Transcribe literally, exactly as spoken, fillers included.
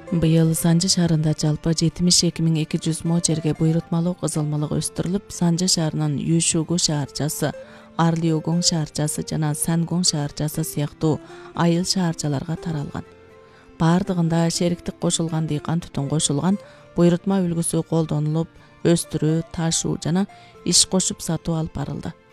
Быйыл Санжы шаарында жалпы жетимиш эки миң эки жүз мо жерге буйрутмалуу кызылмалык өстүрүлүп, Санжы шаарынын Юшугу шаарчасы, Арлиогоң шаарчасы жана Сангоң шаарчасы сыяктуу айыл шаарчаларга таралган. Бардыгында шериктик кошулган дыйкан түтүн кошулган, буйрутма үлгүсү колдонулуп, өстүрүү, ташуу жана иш кошуп сатуу алып барылды.